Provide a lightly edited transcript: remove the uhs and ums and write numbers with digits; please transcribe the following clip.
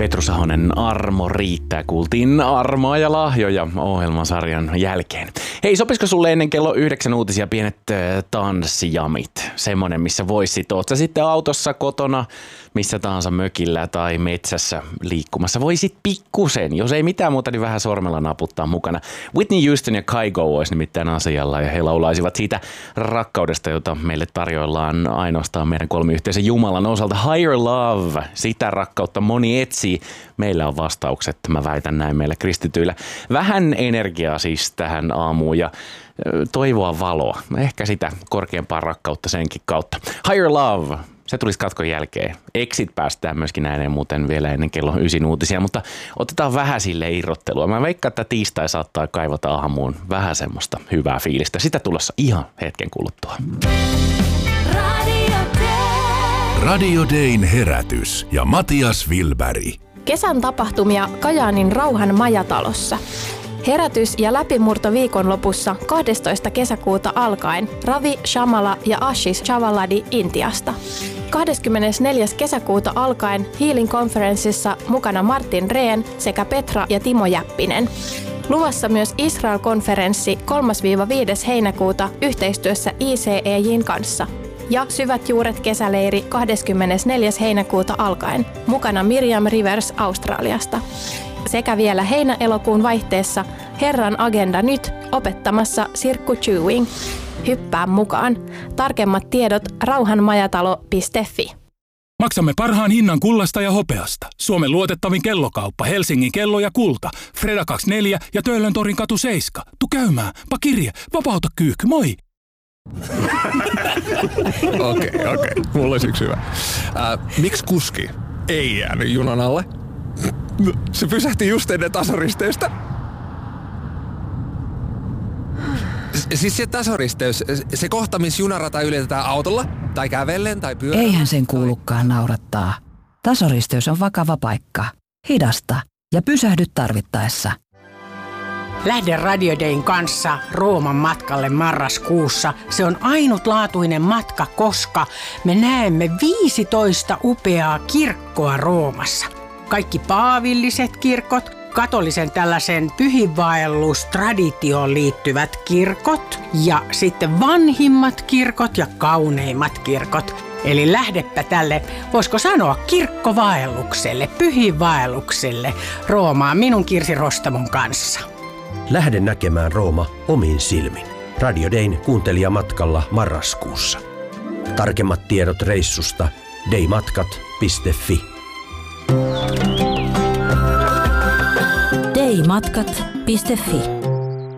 Petrusahonen Armo riittää. Kuultiin Armoa ja lahjoja ohjelmasarjan jälkeen. Hei, sopisiko sulle ennen kello 9 uutisia pienet tanssijamit? Semmonen, missä voisit, oot sä sitten autossa, kotona, missä tahansa mökillä tai metsässä liikkumassa. Voisit pikkusen, jos ei mitään muuta, niin vähän sormella naputtaa mukana. Whitney Houston ja Kygo olisi nimittäin asialla ja he laulaisivat siitä rakkaudesta, jota meille tarjoillaan ainoastaan meidän kolmiyhteisen Jumalan osalta. Higher Love, sitä rakkautta moni etsii. Meillä on vastaukset, mä väitän näin meillä kristityillä. Vähän energiaa siis tähän aamuun ja toivoa valoa. Ehkä sitä korkeampaa rakkautta senkin kautta. Higher Love, se tulisi katkon jälkeen. Exit päästään myöskin ääneen muuten vielä ennen kello 9 uutisia, mutta otetaan vähän sille irrottelua. Mä veikkaan, että tiistai saattaa kaivata aamuun vähän semmoista hyvää fiilistä. Sitä tulossa ihan hetken kuluttua. Radio Dayn herätys ja Matias Wilberg. Kesän tapahtumia Kajaanin Rauhan majatalossa. Herätys- ja läpimurto viikonlopussa 12. kesäkuuta alkaen Ravi Shamala ja Ashish Chavaladi Intiasta. 24. kesäkuuta alkaen Healing Conferenceissa mukana Martin Rehn sekä Petra ja Timo Jäppinen. Luvassa myös Israel-konferenssi 3-5. heinäkuuta yhteistyössä ICEJ:n kanssa. Ja Syvät juuret kesäleiri 24. heinäkuuta alkaen. Mukana Miriam Rivers Australiasta. Sekä vielä heinä-elokuun vaihteessa Herran agenda nyt opettamassa Sirkku Chewing. Hyppää mukaan. Tarkemmat tiedot rauhanmajatalo.fi. Maksamme parhaan hinnan kullasta ja hopeasta. Suomen luotettavin kellokauppa, Helsingin kello ja kulta. Freda 24 ja Töölön torin katu 7. Tu käymään, pakirje, vapauta kyyhky, moi! Okei. Mulla olisi yksi hyvä. Miksi kuski ei jäänyt junan alle? Se pysähti just ennen tasoristeystä. Siis se tasoristeys, se kohta, missä junarata ylitetään autolla, tai kävellen, tai pyörällä. Eihän sen kuulukaan naurattaa. Tasoristeys on vakava paikka. Hidasta ja pysähdy tarvittaessa. Lähde Radio Dayn kanssa Rooman matkalle marraskuussa. Se on ainutlaatuinen matka, koska me näemme 15 upeaa kirkkoa Roomassa. Kaikki paavilliset kirkot, katolisen tällaisen pyhinvaellustraditioon liittyvät kirkot ja sitten vanhimmat kirkot ja kauneimmat kirkot. Eli lähdepä tälle, voisiko sanoa kirkkovaellukselle, pyhinvaellukselle Roomaan minun Kirsi Rostamon kanssa. Lähde näkemään Rooma omin silmin. Radio Dayn kuuntelijamatkalla marraskuussa. Tarkemmat tiedot reissusta daymatkat.fi. daymatkat.fi